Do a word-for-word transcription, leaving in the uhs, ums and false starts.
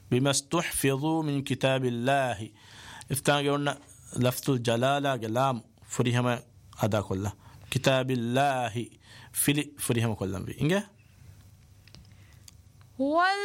بما استحفظوا من كتاب الله افتان قلنا لفظ الجلالة قلام فريهما أدا كله كتاب الله فيلي فريهما كلهم بي إنجا